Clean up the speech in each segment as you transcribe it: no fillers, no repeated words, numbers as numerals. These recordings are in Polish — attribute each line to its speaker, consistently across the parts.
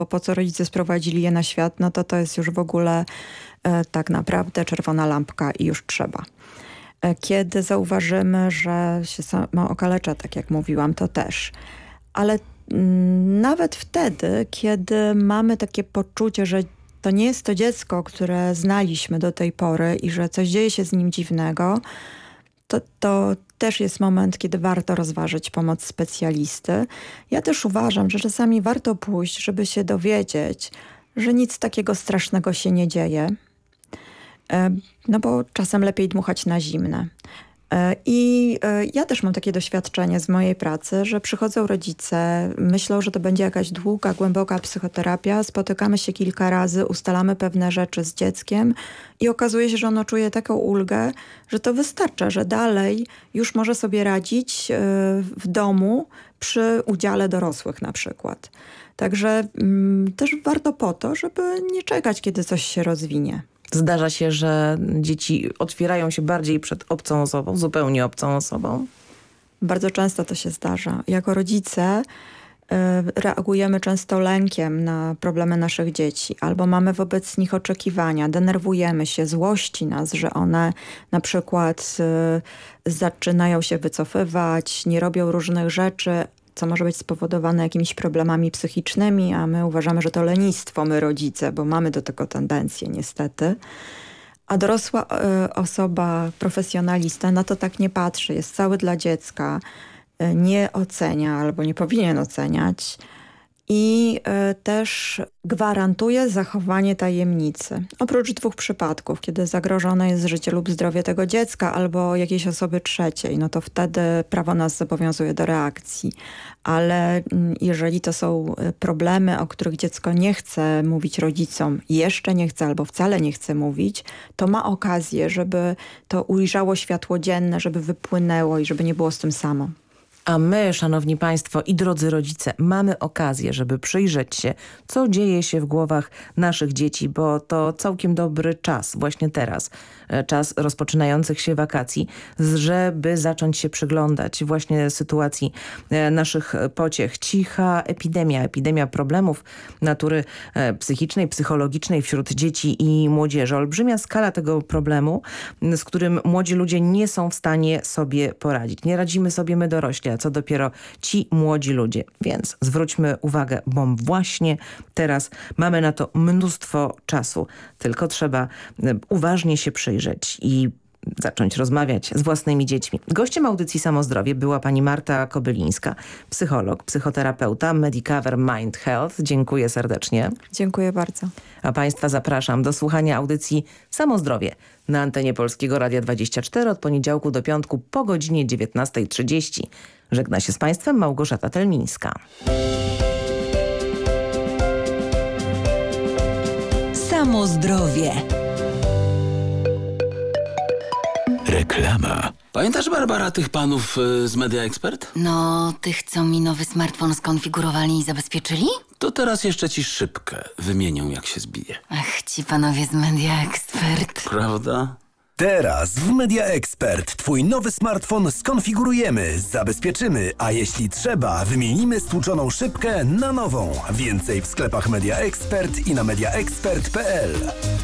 Speaker 1: bo po co rodzice sprowadzili je na świat, no to jest już w ogóle tak naprawdę czerwona lampka i już trzeba. Kiedy zauważymy, że się samo okalecza, tak jak mówiłam, to też. Ale nawet wtedy, kiedy mamy takie poczucie, że to nie jest to dziecko, które znaliśmy do tej pory i że coś dzieje się z nim dziwnego, to też jest moment, kiedy warto rozważyć pomoc specjalisty. Ja też uważam, że czasami warto pójść, żeby się dowiedzieć, że nic takiego strasznego się nie dzieje. No bo czasem lepiej dmuchać na zimne. I ja też mam takie doświadczenie z mojej pracy, że przychodzą rodzice, myślą, że to będzie jakaś długa, głęboka psychoterapia, spotykamy się kilka razy, ustalamy pewne rzeczy z dzieckiem i okazuje się, że ono czuje taką ulgę, że to wystarcza, że dalej już może sobie radzić w domu przy udziale dorosłych na przykład. Także też warto po to, żeby nie czekać, kiedy coś się rozwinie.
Speaker 2: Zdarza się, że dzieci otwierają się bardziej przed obcą osobą, zupełnie obcą osobą?
Speaker 1: Bardzo często to się zdarza. Jako rodzice reagujemy często lękiem na problemy naszych dzieci, albo mamy wobec nich oczekiwania, denerwujemy się, złości nas, że one na przykład zaczynają się wycofywać, nie robią różnych rzeczy, co może być spowodowane jakimiś problemami psychicznymi, a my uważamy, że to lenistwo, my rodzice, bo mamy do tego tendencję niestety. A dorosła osoba, profesjonalista na to tak nie patrzy, jest cały dla dziecka, nie ocenia albo nie powinien oceniać i też gwarantuje zachowanie tajemnicy. Oprócz 2 przypadków, kiedy zagrożone jest życie lub zdrowie tego dziecka albo jakiejś osoby trzeciej, no to wtedy prawo nas zobowiązuje do reakcji. Ale jeżeli to są problemy, o których dziecko nie chce mówić rodzicom, jeszcze nie chce albo wcale nie chce mówić, to ma okazję, żeby to ujrzało światło dzienne, żeby wypłynęło i żeby nie było z tym samo.
Speaker 2: A my, szanowni państwo i drodzy rodzice, mamy okazję, żeby przyjrzeć się, co dzieje się w głowach naszych dzieci, bo to całkiem dobry czas, właśnie teraz, czas rozpoczynających się wakacji, żeby zacząć się przyglądać właśnie sytuacji naszych pociech. Cicha epidemia problemów natury psychicznej, psychologicznej wśród dzieci i młodzieży. Olbrzymia skala tego problemu, z którym młodzi ludzie nie są w stanie sobie poradzić. Nie radzimy sobie my dorośli, a co dopiero ci młodzi ludzie. Więc zwróćmy uwagę, bo właśnie teraz mamy na to mnóstwo czasu. Tylko trzeba uważnie się przyjrzeć i zacząć rozmawiać z własnymi dziećmi. Gościem audycji Samozdrowie była pani Marta Kobylińska, psycholog, psychoterapeuta, Medicover Mind Health. Dziękuję serdecznie.
Speaker 1: Dziękuję bardzo.
Speaker 2: A państwa zapraszam do słuchania audycji Samozdrowie na antenie Polskiego Radia 24 od poniedziałku do piątku po godzinie 19:30. Żegna się z państwem Małgorzata Telmińska.
Speaker 3: Samozdrowie.
Speaker 4: Reklama. Pamiętasz, Barbara, tych panów z Media Expert?
Speaker 5: No, tych, co mi nowy smartfon skonfigurowali i zabezpieczyli?
Speaker 4: To teraz jeszcze ci szybkę wymienią, jak się zbije.
Speaker 5: Ach, ci panowie z Media Expert.
Speaker 4: Prawda?
Speaker 6: Teraz w Media Expert twój nowy smartfon skonfigurujemy, zabezpieczymy, a jeśli trzeba, wymienimy stłuczoną szybkę na nową. Więcej w sklepach Media Expert i na mediaexpert.pl.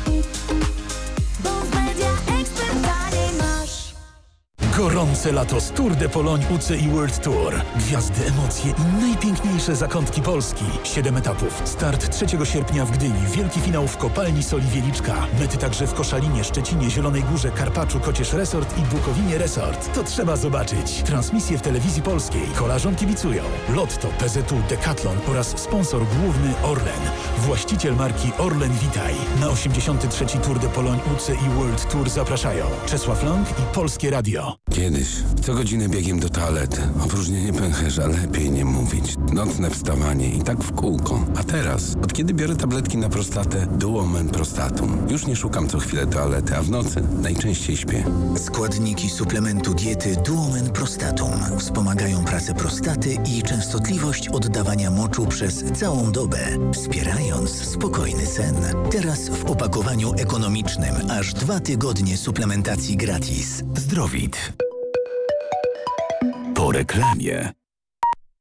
Speaker 7: Gorące lato z Tour de Pologne UCI World Tour. Gwiazdy, emocje i najpiękniejsze zakątki Polski. 7 etapów. Start 3 sierpnia w Gdyni. Wielki finał w Kopalni Soli Wieliczka. Mety także w Koszalinie, Szczecinie, Zielonej Górze, Karpaczu, Kocież Resort i Bukowinie Resort. To trzeba zobaczyć. Transmisje w Telewizji Polskiej. Kolarzom kibicują Lotto, PZU, Decathlon oraz sponsor główny Orlen. Właściciel marki Orlen Witaj. Na 83. Tour de Pologne UCI World Tour zapraszają Czesław Lang i Polskie Radio.
Speaker 8: Kiedyś co godzinę biegiem do toalety. Opróżnienie pęcherza, lepiej nie mówić. Nocne wstawanie i tak w kółko. A teraz, od kiedy biorę tabletki na prostatę Duomen Prostatum, już nie szukam co chwilę toalety, a w nocy najczęściej śpię.
Speaker 9: Składniki suplementu diety Duomen Prostatum wspomagają pracę prostaty i częstotliwość oddawania moczu przez całą dobę, wspierając spokojny sen. Teraz w opakowaniu ekonomicznym aż 2 tygodnie suplementacji gratis.
Speaker 4: Zdrowit. Po reklamie.